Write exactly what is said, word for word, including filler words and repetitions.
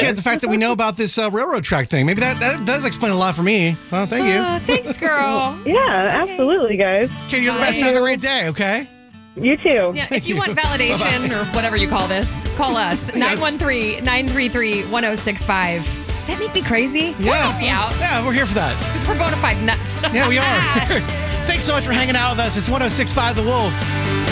appreciate the fact that we know about this uh, railroad track thing. Maybe that, that does explain a lot for me. Well, thank you. Uh, thanks, girl. Yeah, Okay. absolutely, guys. Okay, you're the best. Have a great day, okay? You too. Yeah, if you want validation or whatever you call this, call us. nine one three, nine three three, one oh six five. Does that make me crazy? We'll Yeah. help you out. Yeah, we're here for that. Because we're bona fide nuts. Yeah, we are. Thanks so much for hanging out with us. It's one oh six point five The Wolf.